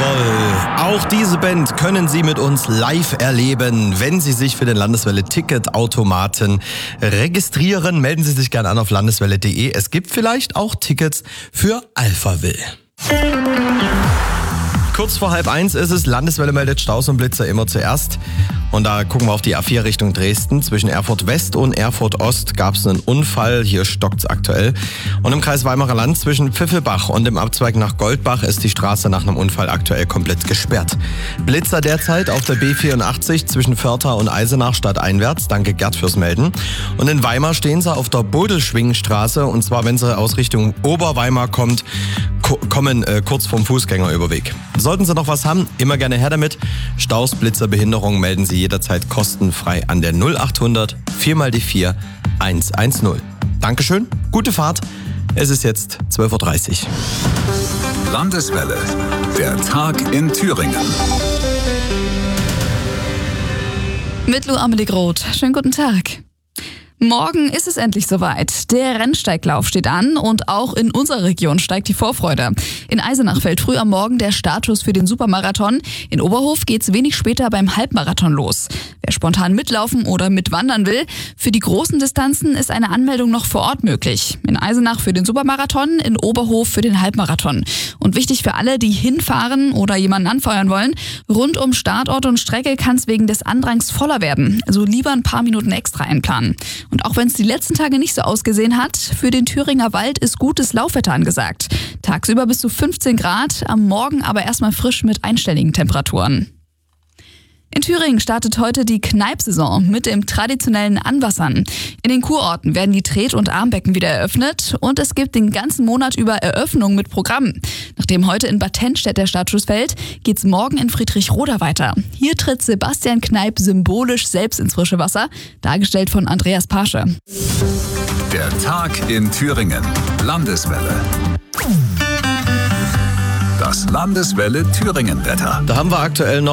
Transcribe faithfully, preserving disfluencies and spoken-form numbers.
Jawohl, auch diese Band können Sie mit uns live erleben. Wenn Sie sich für den Landeswelle-Ticketautomaten registrieren, melden Sie sich gerne an auf landeswelle punkt de. Es gibt vielleicht auch Tickets für Alphaville. Kurz vor halb eins ist es. Landeswelle meldet Staus und Blitzer immer zuerst. Und da gucken wir auf die A vier Richtung Dresden. Zwischen Erfurt West und Erfurt Ost gab es einen Unfall. Hier stockt es aktuell. Und im Kreis Weimarer Land zwischen Pfiffelbach und dem Abzweig nach Goldbach ist die Straße nach einem Unfall aktuell komplett gesperrt. Blitzer derzeit auf der B vierundachtzig zwischen Vörtha und Eisenach stadteinwärts. Danke Gerd fürs Melden. Und in Weimar stehen sie auf der Bodelschwingstraße. Und zwar, wenn sie aus Richtung Oberweimar kommt, ko- kommen äh, kurz vom Fußgängerüberweg. Sollten Sie noch was haben, immer gerne her damit. Staus, Blitzer, Behinderung melden Sie jederzeit kostenfrei an der null achthundert vier mal die vier eins eins null. Dankeschön, gute Fahrt. Es ist jetzt zwölf Uhr dreißig. Landeswelle, der Tag in Thüringen. Mit Lou Amelie Groth. Schönen guten Tag. Morgen ist es endlich soweit. Der Rennsteiglauf steht an und auch in unserer Region steigt die Vorfreude. In Eisenach fällt früh am Morgen der Startschuss für den Supermarathon. In Oberhof geht's wenig später beim Halbmarathon los. Wer spontan mitlaufen oder mitwandern will, für die großen Distanzen ist eine Anmeldung noch vor Ort möglich. In Eisenach für den Supermarathon, in Oberhof für den Halbmarathon. Und wichtig für alle, die hinfahren oder jemanden anfeuern wollen, rund um Startort und Strecke kann es wegen des Andrangs voller werden. Also lieber ein paar Minuten extra einplanen. Und auch wenn es die letzten Tage nicht so ausgesehen hat, für den Thüringer Wald ist gutes Laufwetter angesagt. Tagsüber bis zu fünfzehn Grad, am Morgen aber erstmal frisch mit einstelligen Temperaturen. In Thüringen startet heute die Kneipsaison mit dem traditionellen Anwassern. In den Kurorten werden die Tret- und Armbecken wieder eröffnet und es gibt den ganzen Monat über Eröffnungen mit Programm. Nachdem heute in Bad Tennstedt der Startschuss fällt, geht's morgen in Friedrichroda weiter. Hier tritt Sebastian Kneip symbolisch selbst ins frische Wasser, dargestellt von Andreas Pasche. Der Tag in Thüringen. Landeswelle. Das Landeswelle Thüringen-Wetter. Da haben wir aktuell noch